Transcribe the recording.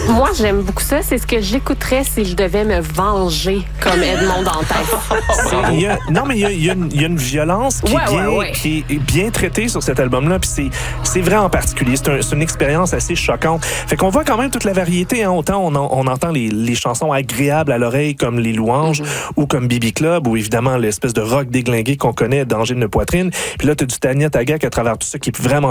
Moi, j'aime beaucoup ça. C'est ce que j'écouterais si je devais me venger comme Edmond Dantès. Il y a une violence qui est bien traitée sur cet album-là, puis c'est vrai en particulier. C'est une expérience assez choquante. Fait qu'on voit quand même toute la variété. Hein. Autant on entend les chansons agréables à l'oreille comme Les Louanges ou comme Bibi Club, ou évidemment l'espèce de rock déglingué qu'on connaît, Danger de poitrine. Puis là, t'as du Tania Tagaq à travers tout ça qui est vraiment